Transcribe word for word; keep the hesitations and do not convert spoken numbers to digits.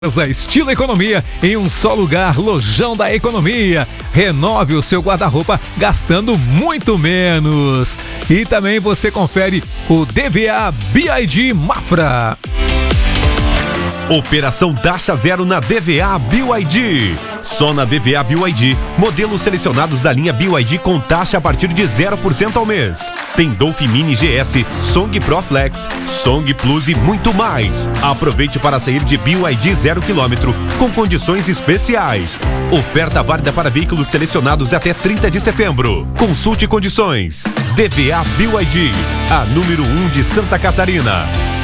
Estilo economia em um só lugar, Lojão da Economia. Renove o seu guarda-roupa gastando muito menos. E também você confere o D V A B I D Mafra. Operação Taxa Zero na D V A B Y D. Só na D V A B Y D, modelos selecionados da linha B Y D com taxa a partir de zero por cento ao mês. Tem Dolphin Mini G S, Song Pro Flex, Song Plus e muito mais. Aproveite para sair de B Y D zero quilômetro com condições especiais. Oferta válida para veículos selecionados até trinta de setembro. Consulte condições. D V A B Y D, a número um de Santa Catarina.